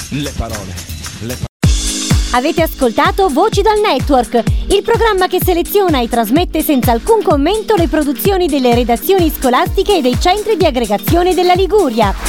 Le parole. Avete ascoltato Voci dal Network, il programma che seleziona e trasmette senza alcun commento le produzioni delle redazioni scolastiche e dei centri di aggregazione della Liguria.